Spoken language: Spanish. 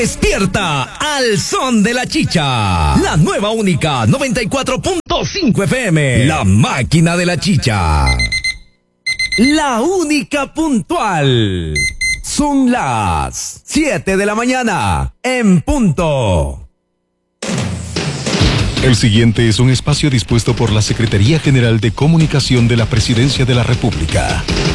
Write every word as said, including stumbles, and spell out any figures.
Despierta al son de la chicha. La nueva única noventa y cuatro punto cinco F M. La máquina de la chicha. La única puntual. Son las siete de la mañana en punto. El siguiente es un espacio dispuesto por la Secretaría General de Comunicación de la Presidencia de la República.